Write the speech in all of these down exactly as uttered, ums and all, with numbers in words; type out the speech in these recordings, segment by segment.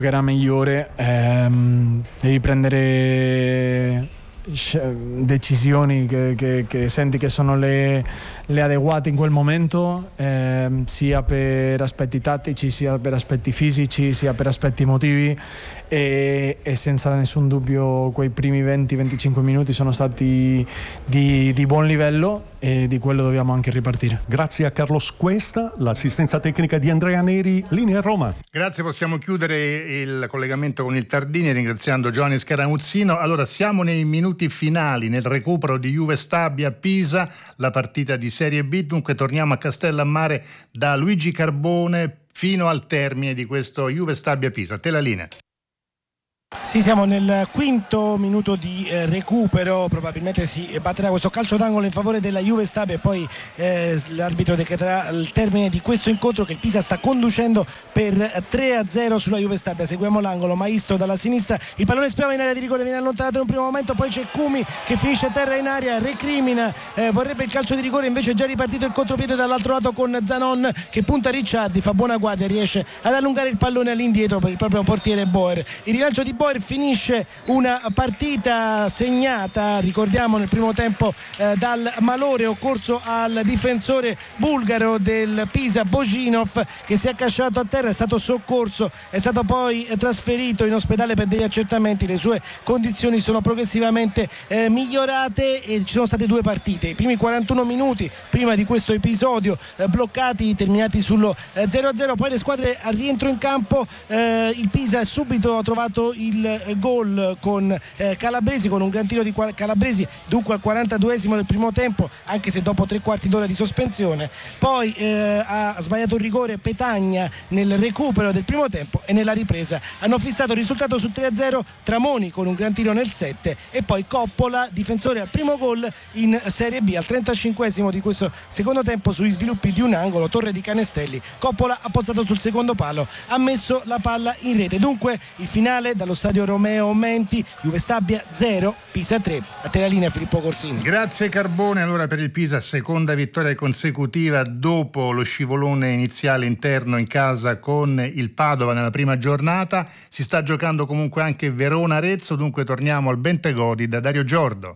che era migliore, ehm, devi prendere decisioni che, che, che senti che sono le, le adeguate in quel momento, ehm, sia per aspetti tattici, sia per aspetti fisici, sia per aspetti emotivi, e, e senza nessun dubbio quei primi venti venticinque minuti sono stati di, di buon livello, e di quello dobbiamo anche ripartire. Grazie a Carlos Cuesta, l'assistenza tecnica di Andrea Neri, linea Roma. Grazie, possiamo chiudere il collegamento con il Tardini ringraziando Giovanni Scaramuzzino. Allora, siamo nei minuti finali nel recupero di Juve Stabia Pisa, la partita di Serie B. Dunque torniamo a Castellammare da Luigi Carbone fino al termine di questo Juve Stabia Pisa. A te la linea. Sì, siamo nel quinto minuto di eh, recupero, probabilmente si batterà questo calcio d'angolo in favore della Juve Stabia e poi eh, l'arbitro decreterà il termine di questo incontro, che il Pisa sta conducendo per tre a zero sulla Juve Stabia. Seguiamo l'angolo, Maestro dalla sinistra, il pallone spiava in area di rigore, viene allontanato in un primo momento, poi c'è Cumi che finisce a terra in aria, recrimina, eh, vorrebbe il calcio di rigore, invece è già ripartito il contropiede dall'altro lato con Zanon che punta Ricciardi, fa buona guardia, riesce ad allungare il pallone all'indietro per il proprio portiere Boer. Il rilancio di Boer finisce una partita segnata, ricordiamo nel primo tempo eh, dal malore occorso al difensore bulgaro del Pisa Boginov, che si è accasciato a terra, è stato soccorso, è stato poi trasferito in ospedale per degli accertamenti, le sue condizioni sono progressivamente eh, migliorate, e ci sono state due partite, i primi quarantuno minuti prima di questo episodio eh, bloccati, terminati sullo eh, zero a zero, poi le squadre al rientro in campo, eh, il Pisa subito ha trovato il gol con eh, Calabresi, con un gran tiro di Calabresi, dunque al quarantaduesimo del primo tempo, anche se dopo tre quarti d'ora di sospensione. Poi eh, ha sbagliato il rigore Petagna nel recupero del primo tempo, e nella ripresa hanno fissato il risultato su tre a zero Tramoni con un gran tiro nel sette, e poi Coppola, difensore al primo gol in Serie B al trentacinquesimo di questo secondo tempo sugli sviluppi di un angolo, torre di Canestelli. Coppola ha postato sul secondo palo, ha messo la palla in rete. Dunque il finale dallo stadio Romeo Menti, Juve Stabia zero, Pisa tre. A te la linea, Filippo Corsini. Grazie Carbone. Allora, per il Pisa seconda vittoria consecutiva dopo lo scivolone iniziale interno in casa con il Padova nella prima giornata. Si sta giocando comunque anche Verona-Arezzo, dunque torniamo al Bentegodi da Dario Giordo.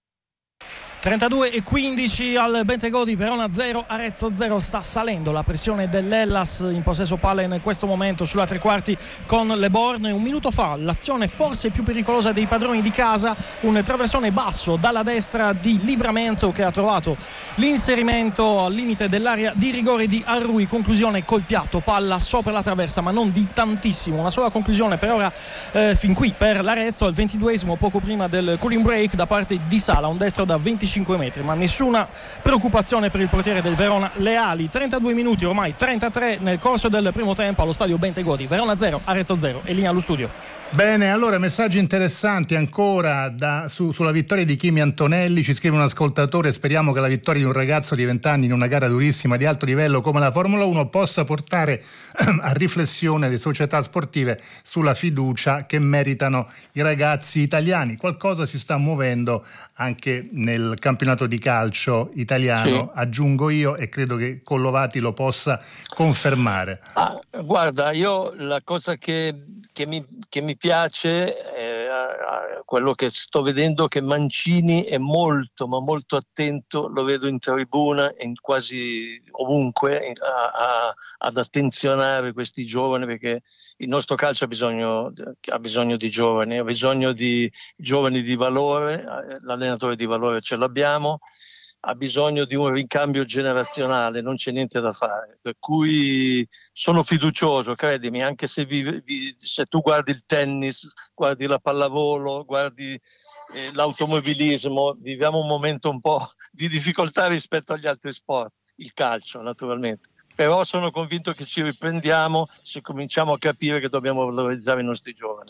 trentadue e quindici al Bentegodi, Verona zero, Arezzo zero. Sta salendo la pressione dell'Hellas in possesso palla in questo momento sulla tre quarti con Le Borgne. Un minuto fa l'azione forse più pericolosa dei padroni di casa, un traversone basso dalla destra di Livramento che ha trovato l'inserimento al limite dell'area di rigore di Arrui. Conclusione col piatto, palla sopra la traversa ma non di tantissimo, una sola conclusione per ora eh, fin qui per l'Arezzo al ventiduesimo, poco prima del cooling break da parte di Sala, un destro da venticinque metri, ma nessuna preoccupazione per il portiere del Verona Leali. trentadue minuti, ormai trentatré nel corso del primo tempo allo stadio Bentegodi, Verona zero, Arezzo zero, e linea allo studio. Bene, allora messaggi interessanti ancora da, su, sulla vittoria di Kimi Antonelli. Ci scrive un ascoltatore: speriamo che la vittoria di un ragazzo di venti anni in una gara durissima di alto livello come la Formula uno possa portare a riflessione le società sportive sulla fiducia che meritano i ragazzi italiani. Qualcosa si sta muovendo anche nel campionato di calcio italiano, sì. Aggiungo io, e credo che Collovati lo possa confermare. Ah, guarda, io la cosa che, che, mi, che mi piace è quello che sto vedendo, che Mancini è molto ma molto attento, lo vedo in tribuna e in quasi ovunque a, a, ad attenzionare questi giovani, perché il nostro calcio ha bisogno, ha bisogno di giovani, ha bisogno di giovani di valore, l'allenatore di valore ce l'abbiamo, ha bisogno di un ricambio generazionale, non c'è niente da fare, per cui sono fiducioso, credimi, anche se, vi, vi, se tu guardi il tennis, guardi la pallavolo, guardi eh, l'automobilismo, viviamo un momento un po' di difficoltà rispetto agli altri sport, il calcio naturalmente, però sono convinto che ci riprendiamo se cominciamo a capire che dobbiamo valorizzare i nostri giovani.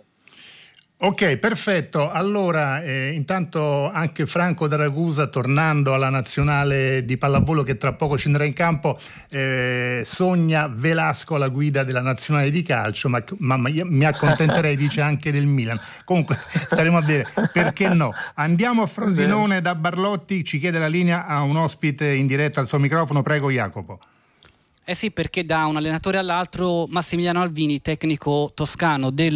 Ok, perfetto. Allora, eh, intanto anche Franco da Ragusa, tornando alla nazionale di pallavolo che tra poco scenderà in campo, eh, sogna Velasco alla guida della nazionale di calcio, ma, ma, ma mi accontenterei, dice, anche del Milan. Comunque staremo a vedere, perché no. Andiamo a Frosinone da Barlotti, ci chiede la linea a un ospite in diretta al suo microfono. Prego Jacopo. Eh sì, perché da un allenatore all'altro Massimiliano Alvini, tecnico toscano del